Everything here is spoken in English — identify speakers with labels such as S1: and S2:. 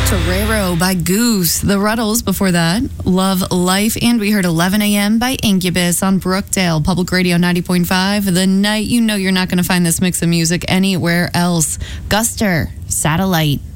S1: Torero by Goose. The Ruddles before that. Love Life. And we heard 11 a.m. by Incubus on Brookdale, Public Radio 90.5. The night you know you're not going to find this mix of music anywhere else. Guster, Satellite.